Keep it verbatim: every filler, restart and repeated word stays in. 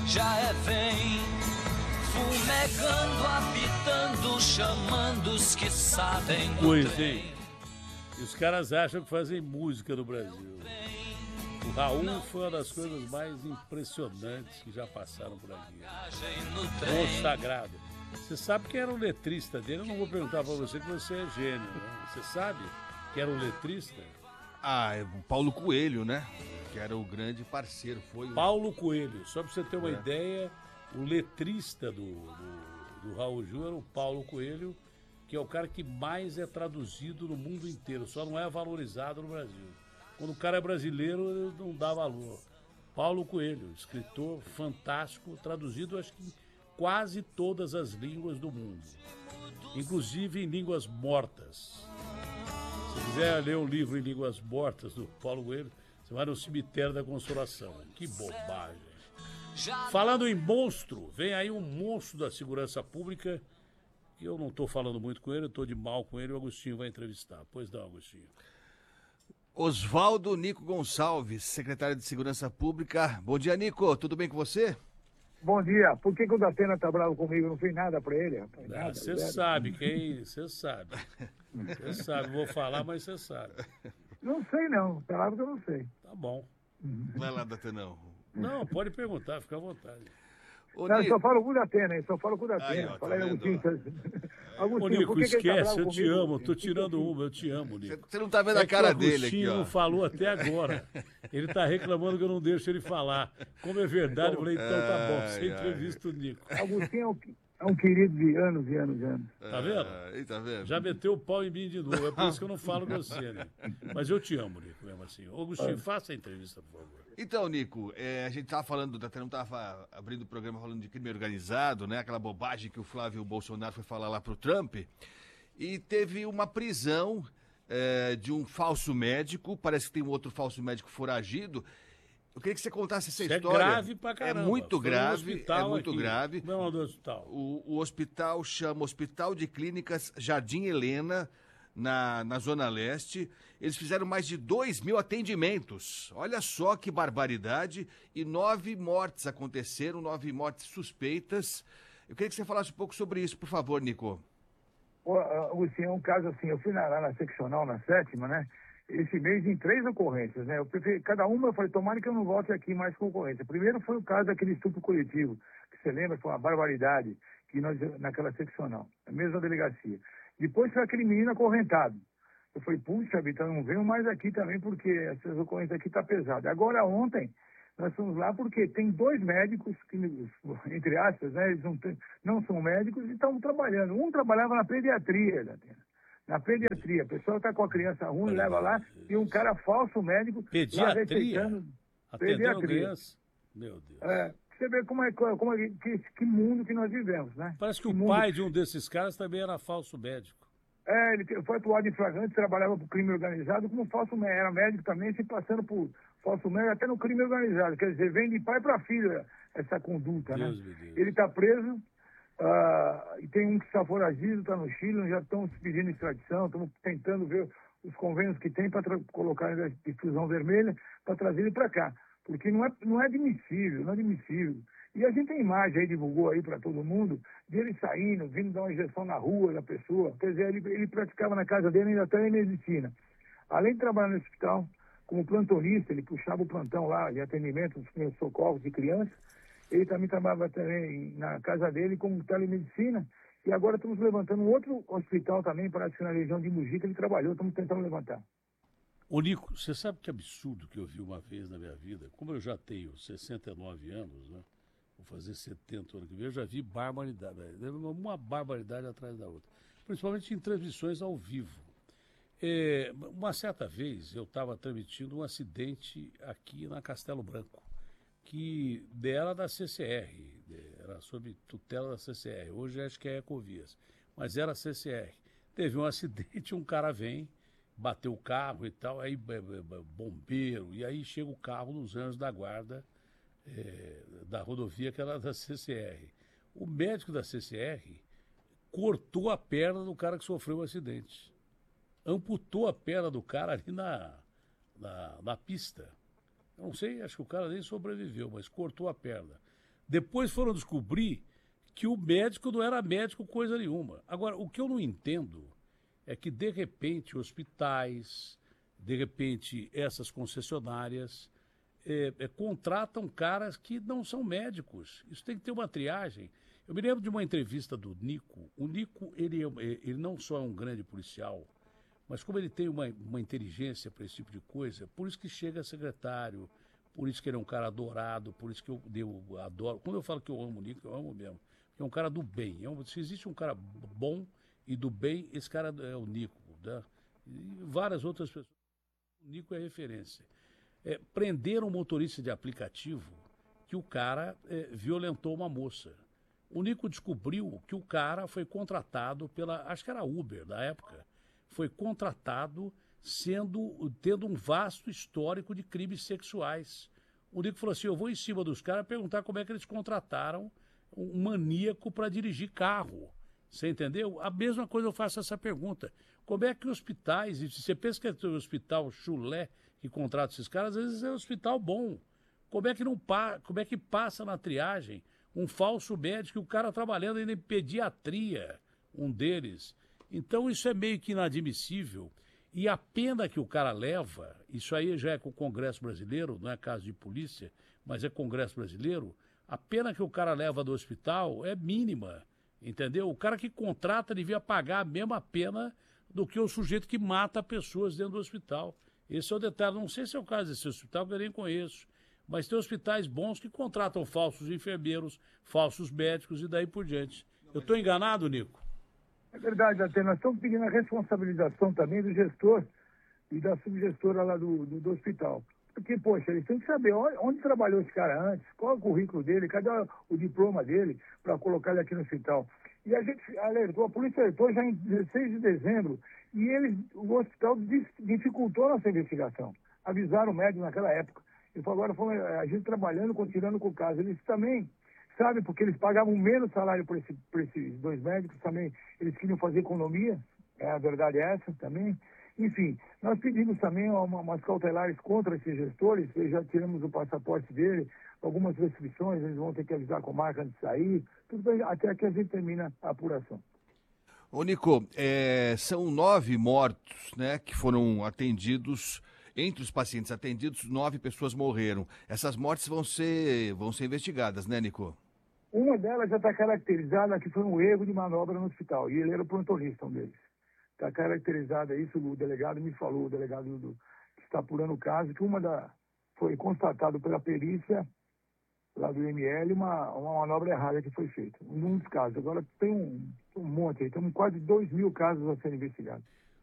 já é vem, fumegando, apitando, chamando os que sabem do Pois, trem. hein? E os caras acham que fazem música no Brasil. O Raul foi uma das coisas mais impressionantes que já passaram por aqui. Consagrado. Você sabe quem era o letrista dele? Eu não vou perguntar pra você que você é gênio, né? Você sabe quem era o letrista? Ah, é o Paulo Coelho, né? Que era o grande parceiro. Foi o... Paulo Coelho. Só pra você ter uma É. ideia, o letrista do, do, do Raul Gil era o Paulo Coelho, que é o cara que mais é traduzido no mundo inteiro, só não é valorizado no Brasil. Quando o cara é brasileiro, ele não dá valor. Paulo Coelho, escritor fantástico, traduzido acho que em quase todas as línguas do mundo, inclusive em línguas mortas. Se quiser ler um livro em línguas mortas do Paulo Coelho, você vai no Cemitério da Consolação. Que bobagem. Falando em monstro, vem aí um monstro da segurança pública, que eu não estou falando muito com ele, eu estou de mal com ele, o Agostinho vai entrevistar. Pois não, Agostinho. Oswaldo Nico Gonçalves, secretário de Segurança Pública. Bom dia, Nico. Tudo bem com você? Bom dia. Por que, que o Datena tá bravo comigo? Não fiz nada pra ele, rapaz. Nada, Você zero. sabe quem, você sabe. Você sabe, vou falar, mas você sabe. Não sei não, palavra que eu não sei. Tá bom. Vai lá, Datenão. Não, pode perguntar, fica à vontade. Ô, Não, eu Nico, só falo com o Datena, hein? Só falo com o Aí, Datena. ó, tá Fala aí, vendo, Agostinho. Ô, Agostinho, Nico, por que que ele tá esquece, bravo eu te comigo? amo, tô tirando uma, eu te amo, Nico. você não tá vendo É a cara que o dele aqui, Agostinho ó. não falou até agora. Ele tá reclamando que eu não deixo ele falar. Como é verdade, eu falei, então tá bom, você Ai, entrevista o Nico. Agostinho é um, é um querido de anos e anos e anos. Tá vendo? Ah, aí, tá vendo? Já meteu o pau em mim de novo, é por isso que eu não falo com você, né? Mas eu te amo, Nico, mesmo assim. Ô, Agostinho, faça a entrevista, por favor. Então, Nico, é, a gente tava falando, o Datenão tava abrindo o programa falando de crime organizado, né? Aquela bobagem que o Flávio Bolsonaro foi falar lá pro Trump. E teve uma prisão é, de um falso médico, parece que tem um outro falso médico foragido. Eu queria que você contasse essa Isso é história. grave pra caramba. É muito Foi no grave, é hospital muito aqui. grave. Como é o nome do hospital? O, o hospital chama Hospital de Clínicas Jardim Helena, na, na Zona Leste. Eles fizeram mais de dois mil atendimentos. Olha só que barbaridade. E nove mortes aconteceram, nove mortes suspeitas. Eu queria que você falasse um pouco sobre isso, por favor, Nico. Ô, Agostinho, é um caso assim, eu fui na- lá na seccional, na sétima, né? Esse mês em três ocorrências, né? Eu preferi, cada uma eu falei, tomara que eu não volte aqui mais com ocorrência. Primeiro foi o caso daquele estupro coletivo, que você lembra, foi uma barbaridade, que nós, naquela seccional, a mesma delegacia. Depois foi aquele menino acorrentado. Eu falei, puxa vida, eu não venho mais aqui também, porque essas ocorrências aqui tá pesada. Agora, ontem, nós fomos lá porque tem dois médicos, que, entre aspas, né, eles não, tem- não são médicos e estão trabalhando. Um trabalhava na pediatria, Datena. Na pediatria. A pessoa está com a criança ruim, leva lá, e um cara falso médico lá Pediatria? receitando. Atendendo Pediatria. criança? Meu Deus. É, você vê como é, como é que, que mundo que nós vivemos, né? Parece que Que o mundo- pai de um desses caras também era falso médico. É, ele te- foi atuado em flagrante, trabalhava para o crime organizado como falso médico. Era médico também, se passando por falso médico até no crime organizado. Quer dizer, vem de pai para filha essa conduta, Deus né? me Deus. Ele está preso, ah, e tem um que está foragido, está no Chile, nós já estamos pedindo extradição, estamos tentando ver os convênios que tem para colocar em difusão vermelha, para trazer ele para cá. Porque não é, não é admissível, não é admissível. E a gente tem imagem aí, divulgou aí para todo mundo, dele saindo, vindo dar uma injeção na rua da pessoa. Quer dizer, ele, ele praticava na casa dele ainda telemedicina. Além de trabalhar no hospital, como plantonista, ele puxava o plantão lá de atendimento dos primeiros socorros de crianças. Ele também trabalhava também na casa dele como telemedicina. E agora estamos levantando um outro hospital também, parece que na região de Mogi, que ele trabalhou, estamos tentando levantar. Ô, Nico, você sabe que absurdo que eu vi uma vez na minha vida? Como eu já tenho sessenta e nove anos, né? Vou fazer setenta ano que vem, eu já vi barbaridade, uma barbaridade atrás da outra. Principalmente em transmissões ao vivo. É, uma certa vez eu estava transmitindo um acidente aqui na Castelo Branco, que era da C C R, era sob tutela da C C R, hoje acho que é Ecovias, mas era C C R. Teve um acidente, um cara vem, bateu o carro e tal, aí bombeiro, e aí chega o carro dos anjos da guarda é, da rodovia que era da C C R. O médico da C C R cortou a perna do cara que sofreu o acidente. Amputou a perna do cara ali na, na, na pista. Eu não sei, acho que o cara nem sobreviveu, mas cortou a perna. Depois foram descobrir que o médico não era médico coisa nenhuma. Agora, o que eu não entendo é que, de repente, hospitais, de repente, essas concessionárias é, é, contratam caras que não são médicos. Isso tem que ter uma triagem. Eu me lembro de uma entrevista do Nico. O Nico, ele, é, ele não só é um grande policial, mas como ele tem uma, uma inteligência para esse tipo de coisa, por isso que chega secretário, por isso que ele é um cara adorado, por isso que eu, eu adoro. Quando eu falo que eu amo o Nico, eu amo mesmo. É um cara do bem. É um, se existe um cara bom e do bem, esse cara é o Nico. Né? E várias outras pessoas. O Nico é referência. É, prenderam um motorista de aplicativo que o cara é, violentou uma moça. O Nico descobriu que o cara foi contratado pela, acho que era Uber da época, foi contratado sendo, tendo um vasto histórico de crimes sexuais. O Nico falou assim, eu vou em cima dos caras perguntar como é que eles contrataram um maníaco para dirigir carro. Você entendeu? A mesma coisa eu faço essa pergunta. Como é que hospitais, e você pensa que é o hospital chulé que contrata esses caras, às vezes é um hospital bom. Como é que não pa, como é que passa na triagem um falso médico, o cara trabalhando ainda em pediatria, um deles. Então isso é meio que inadmissível. E a pena que o cara leva, isso aí já é com o Congresso Brasileiro, não é caso de polícia, mas é Congresso Brasileiro, a pena que o cara leva do hospital é mínima, entendeu? O cara que contrata devia pagar a mesma pena do que o sujeito que mata pessoas dentro do hospital. Esse é o detalhe. Não sei se é o caso desse hospital, que eu nem conheço. Mas tem hospitais bons que contratam falsos enfermeiros, falsos médicos e daí por diante. Eu estou enganado, Nico? É verdade, até nós estamos pedindo a responsabilização também do gestor e da subgestora lá do, do, do hospital. Porque, poxa, eles têm que saber onde, onde trabalhou esse cara antes, qual é o currículo dele, cadê o diploma dele para colocar ele aqui no hospital. E a gente alertou, a polícia alertou já em dezesseis de dezembro, e eles, o hospital dificultou a nossa investigação. Avisaram o médico naquela época. E agora foi a gente trabalhando, continuando com o caso. Eles também, sabe, porque eles pagavam menos salário por, esse, por esses dois médicos também, eles queriam fazer economia, é, a verdade é essa também. Enfim, nós pedimos também uma, umas cautelares contra esses gestores, já tiramos o passaporte dele, algumas restrições, eles vão ter que avisar com marca antes de sair, tudo bem, até que a gente termina a apuração. Ô, Nico, é, são nove mortos, né, que foram atendidos. Entre os pacientes atendidos, nove pessoas morreram. Essas mortes vão ser, vão ser investigadas, né, Nico? Uma delas já está caracterizada que foi um erro de manobra no hospital, e ele era o plantonista, um deles. Está caracterizada isso, o delegado me falou, o delegado do, que está apurando o caso, que uma da, foi constatado pela perícia lá do I M L uma, uma manobra errada que foi feita. Um dos casos. Agora tem um, um monte aí, temos quase dois mil casos a serem investigados.